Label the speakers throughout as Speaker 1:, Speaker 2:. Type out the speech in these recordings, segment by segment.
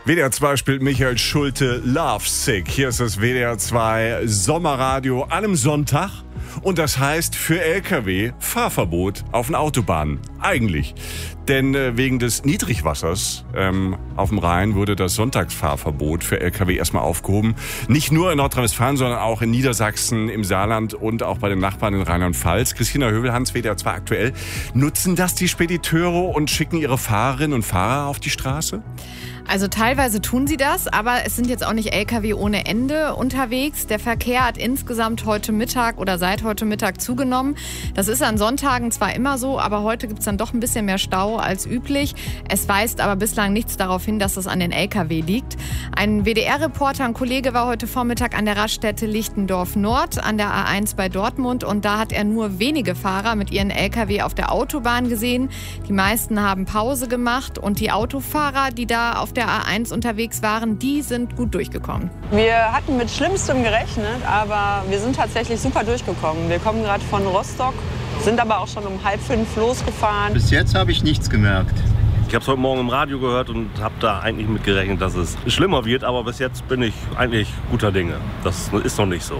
Speaker 1: WDR 2 spielt Michael Schulte Love Sick. Hier ist das WDR 2 Sommerradio an einem Sonntag. Und das heißt für LKW Fahrverbot auf den Autobahnen. Eigentlich. Denn wegen des Niedrigwassers auf dem Rhein wurde das Sonntagsfahrverbot für LKW erstmal aufgehoben. Nicht nur in Nordrhein-Westfalen, sondern auch in Niedersachsen, im Saarland und auch bei den Nachbarn in Rheinland-Pfalz. Christina Hövelhans, WDR 2 aktuell. Nutzen das die Spediteure und schicken ihre Fahrerinnen und Fahrer auf die Straße?
Speaker 2: Also teilweise tun sie das, aber es sind jetzt auch nicht LKW ohne Ende unterwegs. Der Verkehr hat insgesamt heute Mittag oder seit heute Mittag zugenommen. Das ist an Sonntagen zwar immer so, aber heute gibt es dann doch ein bisschen mehr Stau als üblich. Es weist aber bislang nichts darauf hin, dass es an den LKW liegt. Ein WDR-Reporter, ein Kollege, war heute Vormittag an der Raststätte Lichtendorf Nord an der A1 bei Dortmund und da hat er nur wenige Fahrer mit ihren LKW auf der Autobahn gesehen. Die meisten haben Pause gemacht und die Autofahrer, die da auf der A1 unterwegs waren, die sind gut durchgekommen.
Speaker 3: Wir hatten mit Schlimmstem gerechnet, aber wir sind tatsächlich super durchgekommen. Wir kommen gerade von Rostock, sind aber auch schon um 4:30 losgefahren.
Speaker 4: Bis jetzt habe ich nichts gemerkt.
Speaker 5: Ich habe es heute Morgen im Radio gehört und habe da eigentlich mit gerechnet, dass es schlimmer wird. Aber bis jetzt bin ich eigentlich guter Dinge. Das ist noch nicht so.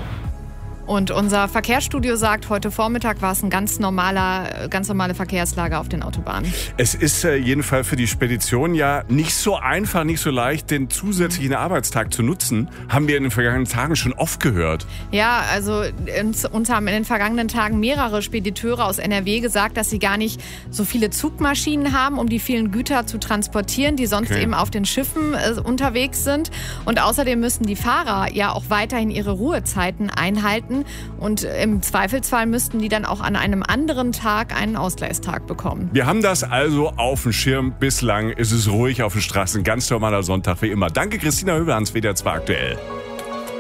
Speaker 2: Und unser Verkehrsstudio sagt, heute Vormittag war es ein ganz normale Verkehrslage auf den Autobahnen.
Speaker 1: Es ist jedenfalls für die Spedition ja nicht so einfach, nicht so leicht, den zusätzlichen Arbeitstag zu nutzen. Haben wir in den vergangenen Tagen schon oft gehört.
Speaker 2: Ja, also uns haben in den vergangenen Tagen mehrere Spediteure aus NRW gesagt, dass sie gar nicht so viele Zugmaschinen haben, um die vielen Güter zu transportieren, die sonst eben auf den Schiffen unterwegs sind. Und außerdem müssen die Fahrer ja auch weiterhin ihre Ruhezeiten einhalten. Und im Zweifelsfall müssten die dann auch an einem anderen Tag einen Ausgleichstag bekommen.
Speaker 1: Wir haben das also auf dem Schirm. Bislang ist es ruhig auf den Straßen. Ganz normaler Sonntag wie immer. Danke, Christina Hövelhans, WDR 2 aktuell.